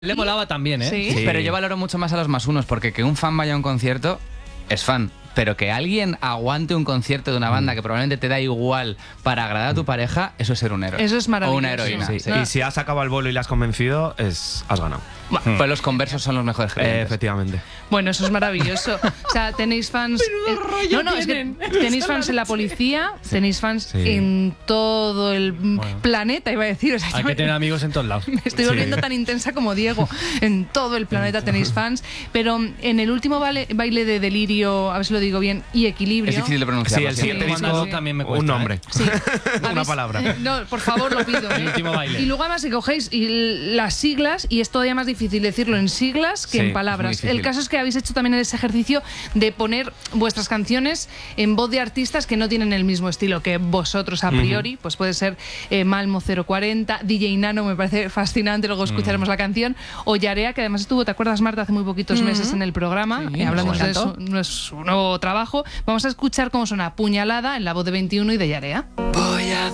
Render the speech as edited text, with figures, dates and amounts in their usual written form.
Le molaba también, ¿eh? Sí. Pero yo valoro mucho más a los más unos, porque que un fan vaya a un concierto es fan. Pero que alguien aguante un concierto de una banda que probablemente te da igual para agradar a tu pareja, eso es ser un héroe. Eso es maravilloso. O una heroína. Sí. Sí. Y si has acabado el vuelo y le has convencido, has ganado. Pues los conversos son los mejores clientes. Efectivamente. Bueno, eso es maravilloso. O sea, tenéis fans... es que tenéis fans en la policía, tenéis fans en todo el planeta, iba a decir. O sea, Hay que tener amigos en todos lados. me estoy volviendo tan intensa como Diego. En todo el planeta tenéis fans. Pero en el último baile de Delirio, a ver si lo digo bien, y Equilibrio... Es difícil de pronunciar. Sí, el siguiente disco también me cuesta, un nombre. Sí. Una palabra. No, por favor, lo pido. El último baile. Y luego además que cogéis las siglas y es todavía más difícil decirlo en siglas que Sí, en palabras. es muy difícil. El caso es que habéis hecho también ese ejercicio de poner vuestras canciones en voz de artistas que no tienen el mismo estilo que vosotros a priori. Pues puede ser Malmo 040, DJ Nano, me parece fascinante, luego escucharemos la canción, o Yarea, que además estuvo, ¿te acuerdas, Marta, hace muy poquitos meses en el programa, hablando de su nuevo trabajo? Vamos a escuchar cómo suena Puñalada en la voz de 21 y de Yarea.